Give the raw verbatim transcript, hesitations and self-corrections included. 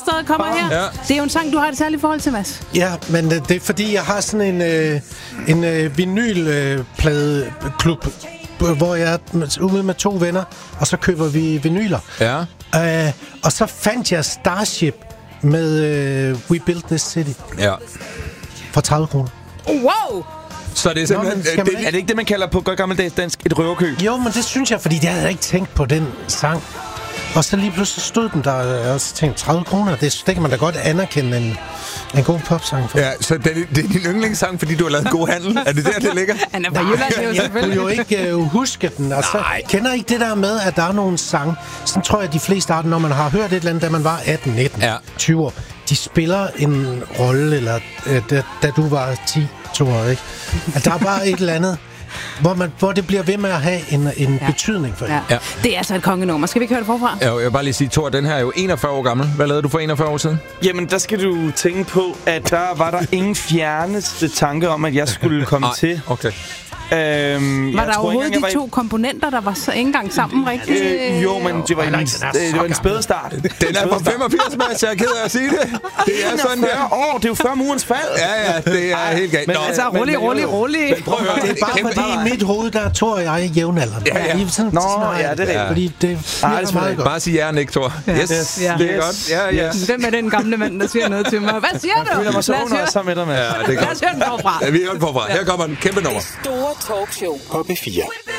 Ørsted kommer her. Ja. Det er jo en sang, du har et særligt forhold til, Mads. Ja, men øh, det er fordi, jeg har sådan en, øh, en øh, vinylpladeklub, øh, hvor jeg er ude med to venner, og så køber vi vinyler. Ja. Øh, og så fandt jeg Starship med øh, We Built This City Ja. for tredive kroner. Wow! Så det er simpelthen... Nå, skal man det, ikke- Er det ikke det, man kalder på godt gammeldags dansk et røverkøb? Jo, men det synes jeg, fordi det havde jeg ikke tænkt på den sang. Og så lige pludselig stod den der, og jeg tænkte tredive kroner, det, det kan man da godt anerkende en, en god popsang for. ja, så det, det er din yndlingssang, fordi du har lavet en god handel. Er det der, det ligger? Han er fra Jylland, jo Jeg kunne selvfølgelig. jo ikke uh, huske den. Og så kender I ikke det der med, at der er nogle sange, sådan tror jeg, de fleste af dem, når man har hørt et eller andet, da man var atten, nitten, Ja. tyve år, de spiller en rolle, eller uh, da, da du var ti, to år, ikke? At der er bare et eller andet, hvor, man, hvor det bliver ved med at have en, en Ja. betydning for Ja. ja. Ja. Det er altså et kongenummer. Skal vi ikke høre det forfra? Jeg vil bare lige sige, Thor, den her er jo enogfyrre år gammel. Hvad lavede du for enogfyrre år siden? Jamen, der skal du tænke på, at der var der ingen fjerneste tanke om, at jeg skulle komme til. Okay. Øhm, Var jeg der tror overhovedet ikke, de jeg var to komponenter, der var så ikke engang sammen rigtigt? Øh, jo, men det var, en, den er det, så det var en gammel. spædestart. Den er fra femogfirs, Mads. Jeg er ked af at sige det. Det er sådan enogfyrre der. år, det er jo før murens fald. Ja, ja, det er helt galt. men Nå, Altså, Men- rolig, men- rolig, rolig. men prøv at høre. Det er bare Kæmpe- fordi i mit hoved, der er Thor og jeg jævnaldrende. Ja, ja. I sådan, Nå, sådan har jeg ja, det er det. rigtigt. Fordi det Ej, det virker er meget selvfølgelig godt. Bare sig ja, Nick, Thor. Yes, Yes. Ja. det er Yes. godt. Ja, ja. Hvem er den gamle mand, der siger noget til mig? Hvad siger du? Jeg føler mig så Lad os under høre- sammen med dig, Mads. Ja, det er Lad os godt. høre den forfra. Ja, vi er godt forfra. Her kommer den. Kæmpe nummer. Store talkshow. På B fire.